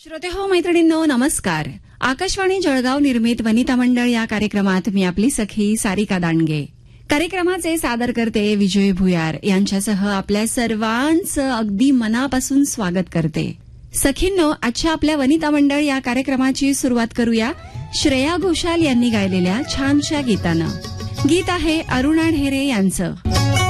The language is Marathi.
श्रोते हो मैत्रिणींनो नमस्कार. आकाशवाणी जळगाव निर्मित वनिता मंडळ या कार्यक्रमात मी आपली सखी सारिका दांडगे. कार्यक्रमाचे सादरकर्ते विजय भुयार यांच्यासह आपल्या सर्वांचं अगदी मनापासून स्वागत करते. सखींनो, आजच्या आपल्या वनिता मंडळ या कार्यक्रमाची सुरुवात करूया श्रेया घोषाल यांनी गायलेल्या छानशा गीतानं. गीत आहे अरुणा ढेरे यांचं.